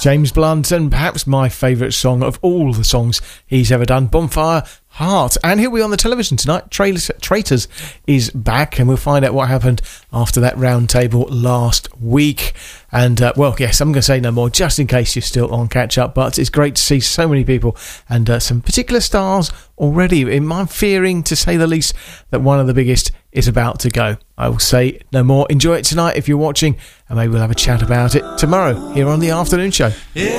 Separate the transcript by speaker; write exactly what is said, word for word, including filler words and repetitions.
Speaker 1: James Blunt, and perhaps my favourite song of all the songs he's ever done, Bonfire Heart. And he'll be on the television tonight. Traitors, Traitors is back, and we'll find out what happened after that round table last week. And, uh, well, yes, I'm going to say no more, just in case you're still on catch-up, but it's great to see so many people and uh, some particular stars already. I'm fearing, to say the least, that one of the biggest is about to go. I will say no more. Enjoy it tonight if you're watching, and maybe we'll have a chat about it tomorrow here on The Afternoon Show. Yeah.